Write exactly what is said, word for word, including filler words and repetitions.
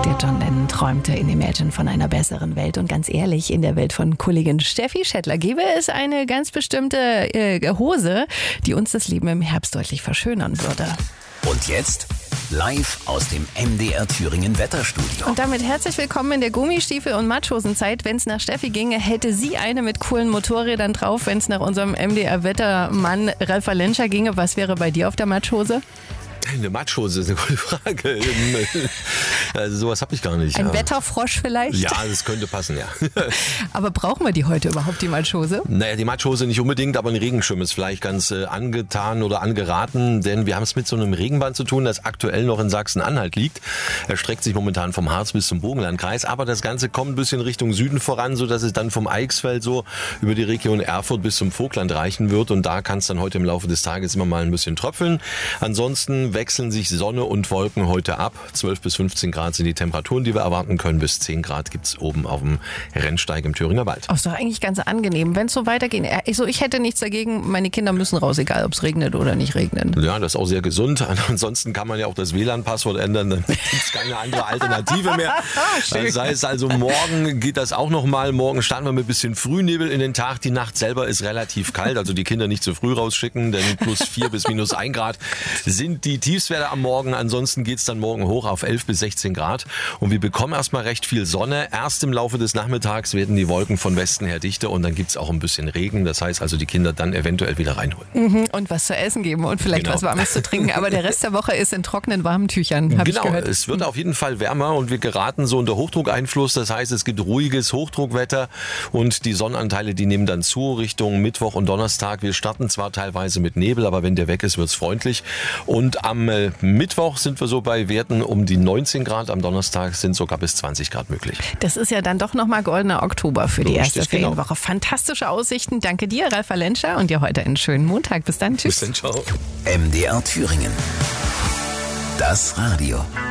Der John Lennon träumte in Imagine von einer besseren Welt. Und ganz ehrlich, in der Welt von Kollegin Steffi Schettler gäbe es eine ganz bestimmte äh, Hose, die uns das Leben im Herbst deutlich verschönern würde. Und jetzt live aus dem M D R Thüringen Wetterstudio. Und damit herzlich willkommen in der Gummistiefel- und Matschhosenzeit. Wenn es nach Steffi ginge, hätte sie eine mit coolen Motorrädern drauf. Wenn es nach unserem M D R-Wettermann Ralf Valenscha ginge, was wäre bei dir auf der Matschhose? Eine Matschhose ist eine gute Frage. Also sowas habe ich gar nicht. Ein ja. Wetterfrosch vielleicht? Ja, das könnte passen, ja. Aber brauchen wir die heute überhaupt, die Matschhose? Naja, die Matschhose nicht unbedingt, aber ein Regenschirm ist vielleicht ganz äh, angetan oder angeraten, denn wir haben es mit so einem Regenband zu tun, das aktuell noch in Sachsen-Anhalt liegt. Er streckt sich momentan vom Harz bis zum Burgenlandkreis, aber das Ganze kommt ein bisschen Richtung Süden voran, sodass es dann vom Eichsfeld so über die Region Erfurt bis zum Vogtland reichen wird, und da kann es dann heute im Laufe des Tages immer mal ein bisschen tröpfeln. Ansonsten wechseln sich Sonne und Wolken heute ab. zwölf bis fünfzehn Grad sind die Temperaturen, die wir erwarten können. Bis zehn Grad gibt es oben auf dem Rennsteig im Thüringer Wald. Oh, ist doch eigentlich ganz angenehm, wenn es so weitergeht. Also ich hätte nichts dagegen, meine Kinder müssen raus, egal ob es regnet oder nicht regnet. Ja, das ist auch sehr gesund. Ansonsten kann man ja auch das W L A N-Passwort ändern, dann gibt es keine andere Alternative mehr. Das heißt also, morgen geht das auch nochmal. Morgen starten wir mit ein bisschen Frühnebel in den Tag. Die Nacht selber ist relativ kalt, also die Kinder nicht zu früh rausschicken, denn plus vier bis minus ein Grad sind die Tiefstwerte am Morgen. Ansonsten geht es dann morgen hoch auf elf bis sechzehn Grad. Und wir bekommen erstmal recht viel Sonne. Erst im Laufe des Nachmittags werden die Wolken von Westen her dichter und dann gibt es auch ein bisschen Regen. Das heißt also, die Kinder dann eventuell wieder reinholen. Mhm, und was zu essen geben und vielleicht genau. was Warmes zu trinken. Aber der Rest der Woche ist in trockenen, warmen Tüchern, habe genau, ich gehört. Es wird auf jeden Fall wärmer und wir geraten so unter Hochdruckeinfluss. Das heißt, es gibt ruhiges Hochdruckwetter und die Sonnenanteile, die nehmen dann zu Richtung Mittwoch und Donnerstag. Wir starten zwar teilweise mit Nebel, aber wenn der weg ist, wird es freundlich. Und am äh, Mittwoch sind wir so bei Werten um die neunzehn Grad. Am Donnerstag sind sogar bis zwanzig Grad möglich. Das ist ja dann doch nochmal goldener Oktober für die Richtig, erste Ferienwoche. Genau. Fantastische Aussichten. Danke dir, Ralf Valenscha, und dir heute einen schönen Montag. Bis dann. Tschüss. Bis dann, ciao. M D R Thüringen. Das Radio.